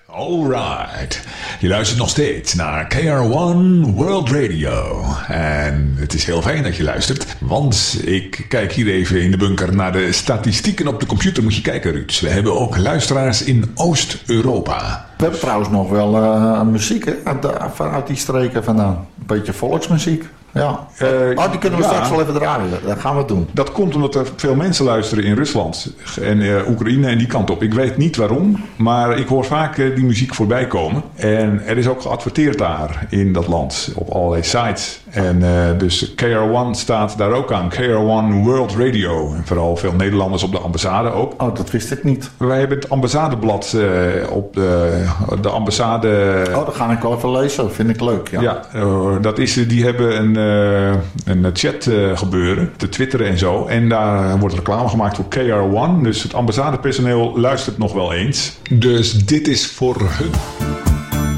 Alright. Je luistert nog steeds naar KR1 World Radio. En het is heel fijn dat je luistert, want ik kijk hier even in de bunker naar de statistieken op de computer. Moet je kijken, Ruud. We hebben ook luisteraars in Oost-Europa. We hebben trouwens nog wel muziek uit die streken vandaan. Een beetje volksmuziek. Ja. Die kunnen we straks wel even draaien. Dat gaan we doen. Dat komt omdat er veel mensen luisteren in Rusland en Oekraïne en die kant op. Ik weet niet waarom, maar ik hoor vaak die muziek voorbij komen. En er is ook geadverteerd daar in dat land op allerlei sites. En dus KR1 staat daar ook aan. KR1 World Radio. En vooral veel Nederlanders op de ambassade ook. Oh, dat wist ik niet. Wij hebben het ambassadeblad op de ambassade. Oh, dat ga ik wel even lezen. Dat vind ik leuk. Ja, dat is, die hebben een chat gebeuren, te twitteren en zo. En daar wordt reclame gemaakt voor KR1. Dus het ambassadepersoneel luistert nog wel eens. Dus dit is voor hun.